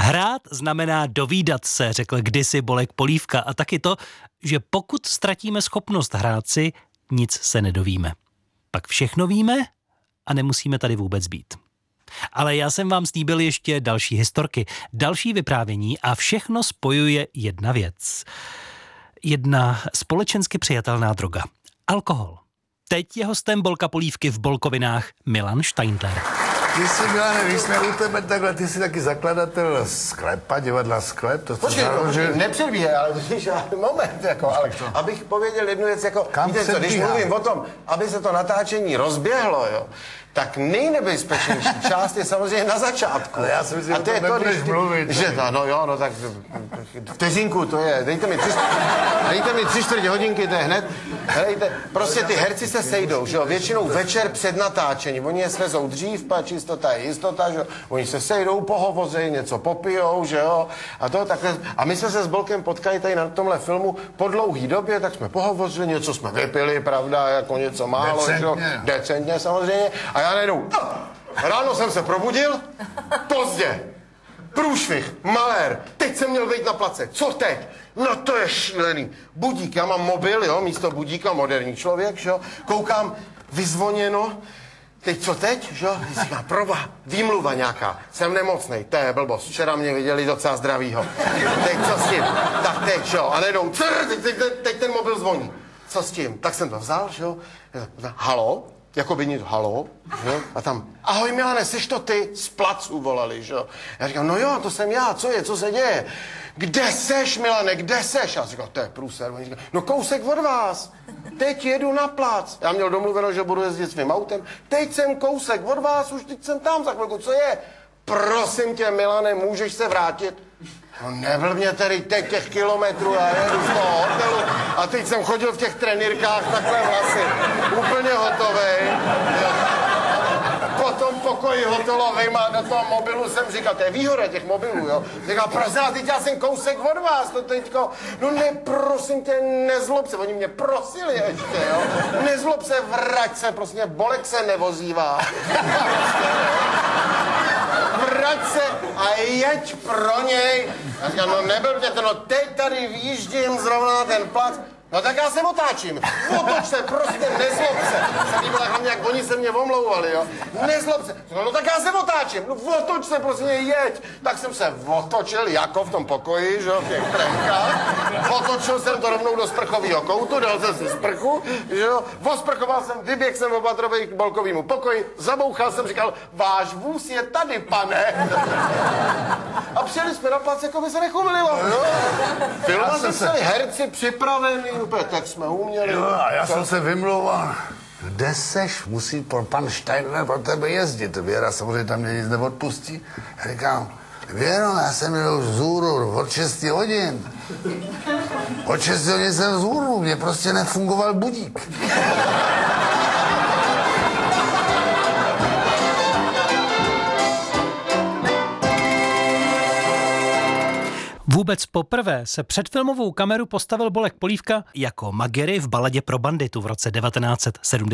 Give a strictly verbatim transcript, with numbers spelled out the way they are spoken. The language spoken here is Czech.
Hrát znamená dovídat se, řekl kdysi Bolek Polívka, a taky to, že pokud ztratíme schopnost hrát si, nic se nedovíme. Pak všechno víme a nemusíme tady vůbec být. Ale já jsem vám slíbil ještě další historky, další vyprávění a všechno spojuje jedna věc. Jedna společensky přijatelná droga. Alkohol. Teď je hostem Bolka Polívky v Bolkovinách Milan Steindler. Ty jsi, Milane, když jsme u tebe takhle, ty jsi taky zakladatel sklepa, divadla Sklep. To Počkej, že... nepředvíje, ale víš, moment, jako, ale abych pověděl jednu věc, jako, víte co, když mluvím o tom, aby se to natáčení rozběhlo, jo, tak nejnebezpečnější část je samozřejmě na začátku. Ale já si myslím, a to je to, když ty, mluvit. Že to, no jo, no tak vteřinku to je, dejte mi tři, dejte mi tři čtvrtě hodinky, to je hned, helejte, prostě ty herci se sejdou, že jo, většinou večer před natáčením, oni je svezou dřív, pa čistota je jistota, že jo, oni se sejdou, pohovoří, něco popijou, že jo, a to takhle, a my jsme se s Bolkem potkali tady na tomhle filmu po dlouhý době, tak jsme pohovořili, něco jsme vypili, pravda, jako něco málo, decentně. že jo, decentně samozřejmě, a já najednou, ráno jsem se probudil, pozdě, průšvih, malér, teď jsem měl vejít na place, co teď? No to je šílený. Budík, já mám mobil, jo, místo budíka, moderní člověk, že jo, koukám, vyzvoněno, teď co teď, že jo, říká, proba, výmluva nějaká, jsem nemocnej, to je blbost, včera mě viděli docela zdravýho, teď co s tím, tak teď, že jo, a najednou, cr, teď, teď, teď ten mobil zvoní, co s tím, tak jsem to vzal, že jo, halo, jako by něco, halo, že jo, a tam, ahoj Milane, seš to ty, z placu volali, že jo, já říkám, no jo, to jsem já, co je, co se děje, kde seš, Milane, kde seš, já říkám, to je průser, oni říkají, no kousek od vás, teď jedu na plac, já měl domluveno, že budu jezdit svým autem, teď jsem kousek od vás, už teď jsem tam za chvilku, co je, prosím tě, Milane, můžeš se vrátit? No neblbně tedy teď těch kilometrů, já jedu z toho hotelu a teď jsem chodil v těch trenýrkách takhle vlasy, úplně hotovej. Po tom pokoji hotelovým a do toho mobilu jsem říkal, to je výhoda těch mobilů, jo. Říkal, prosím, teď já jsem kousek od vás, to teďko, no ne, prosím tě, nezlob se, oni mě prosili ještě, jo. Nezlob se, vrať se, prosím tě, Bolek se nevozívá. Vrať se a jeď pro něj. Já říkám, no neblbně to, no teď tady výjíždím zrovna na ten plac. No tak já se otáčím. Otoč se, prostě nezlob se. Se líbilo hlavně, jak oni se mě omlouvali, jo. Nezlob se. No, no tak já se otáčím. No otoč se, prostě jeď. Tak jsem se otočil, jako v tom pokoji, že jo, v těch trenkách. Otočil jsem to rovnou do sprchového koutu, dal jsem si sprchu, že jo. Osprchoval jsem, vyběhl jsem opatrovej k Bolkovému pokoji, zabouchal jsem, říkal, váš vůz je tady, pane. A přijeli jsme na plac, jako by se nechumililo, jo. Filma jsme se herci připravený, úplně tak jsme uměli. Jo, a já jsem se vymlouval. Kde seš? Musí pan Steindler pro tebe jezdit. Věra samozřejmě tam mě nic neodpustí. Já říkám, Věro, já jsem měl už vzhůru od šesti hodin. Od šesti hodin jsem vzhůru, mě prostě nefungoval budík. Vůbec poprvé se před filmovou kameru postavil Bolek Polívka jako Magery v baladě pro banditu v roce devatenáct set sedmdesát.